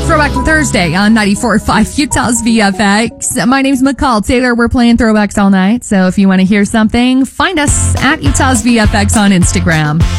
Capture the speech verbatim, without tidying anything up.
Throwback Thursday on ninety-four point five Utah's V F X. My name's McCall Taylor. We're playing throwbacks all night. So if you want to hear something, find us at Utah's V F X on Instagram.